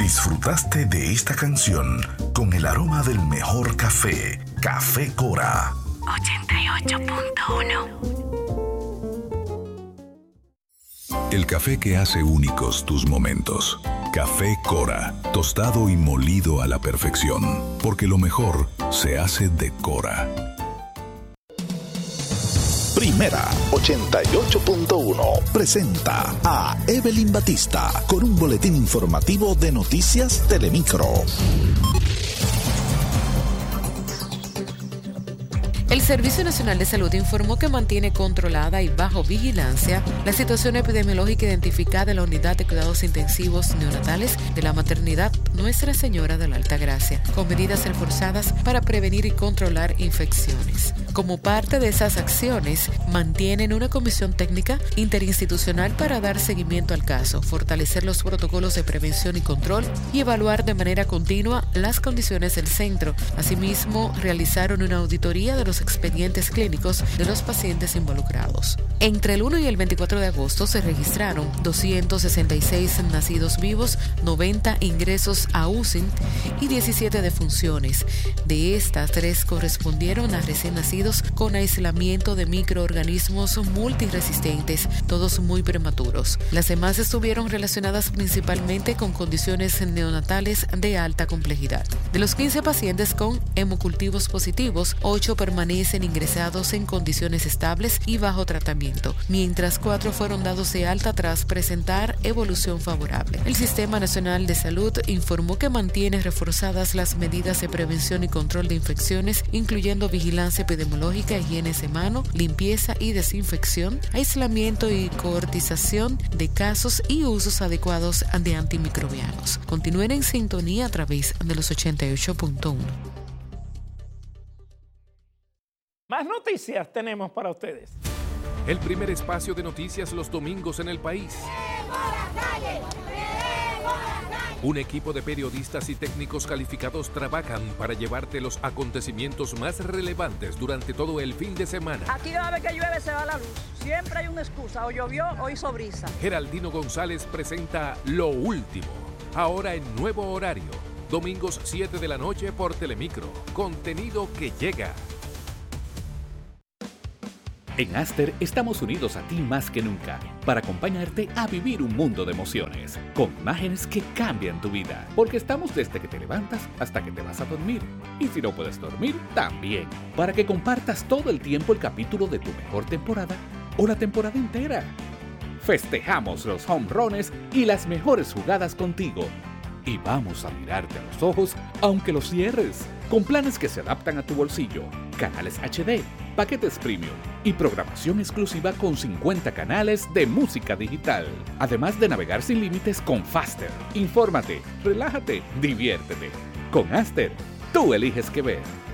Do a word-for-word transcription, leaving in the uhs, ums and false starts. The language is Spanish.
Disfrutaste de esta canción con el aroma del mejor café, Café Cora. ochenta y ocho punto uno. El café que hace únicos tus momentos. Café Cora, tostado y molido a la perfección, porque lo mejor se hace de Cora. Primera ochenta y ocho punto uno presenta a Evelyn Batista con un boletín informativo de Noticias Telemicro. El Servicio Nacional de Salud informó que mantiene controlada y bajo vigilancia la situación epidemiológica identificada en la Unidad de Cuidados Intensivos Neonatales de la Maternidad Nuestra Señora de la Altagracia, con medidas reforzadas para prevenir y controlar infecciones. Como parte de esas acciones, mantienen una comisión técnica interinstitucional para dar seguimiento al caso, fortalecer los protocolos de prevención y control y evaluar de manera continua las condiciones del centro. Asimismo, realizaron una auditoría de los expedientes clínicos de los pacientes involucrados. Entre el uno y el veinticuatro de agosto se registraron doscientos sesenta y seis nacidos vivos, noventa ingresos a U C I y diecisiete defunciones. De estas, tres correspondieron a recién nacidos con aislamiento de microorganismos multiresistentes, todos muy prematuros. Las demás estuvieron relacionadas principalmente con condiciones neonatales de alta complejidad. De los quince pacientes con hemocultivos positivos, ocho permanecen ingresados en condiciones estables y bajo tratamiento, mientras cuatro fueron dados de alta tras presentar evolución favorable. El Sistema Nacional de Salud informó que mantiene reforzadas las medidas de prevención y control de infecciones, incluyendo vigilancia epidemiológica, higiene de mano, limpieza y desinfección, aislamiento y cohortización de casos y usos adecuados de antimicrobianos. Continúen en sintonía a través de los ochenta y ocho punto uno. Más noticias tenemos para ustedes. El primer espacio de noticias los domingos en el país. Un equipo de periodistas y técnicos calificados trabajan para llevarte los acontecimientos más relevantes durante todo el fin de semana. Aquí cada vez que llueve se va la luz. Siempre hay una excusa. O llovió o hizo brisa. Geraldino González presenta Lo Último. Ahora en nuevo horario. Domingos siete de la noche por Telemicro. Contenido que llega. En Aster estamos unidos a ti más que nunca para acompañarte a vivir un mundo de emociones, con imágenes que cambian tu vida, porque estamos desde que te levantas hasta que te vas a dormir. Y si no puedes dormir, también, para que compartas todo el tiempo el capítulo de tu mejor temporada o la temporada entera. Festejamos los home runs y las mejores jugadas contigo. Y vamos a mirarte a los ojos aunque los cierres, con planes que se adaptan a tu bolsillo, canales H D, paquetes premium y programación exclusiva con cincuenta canales de música digital. Además de navegar sin límites con Faster. Infórmate, relájate, diviértete. Con Aster, tú eliges qué ver.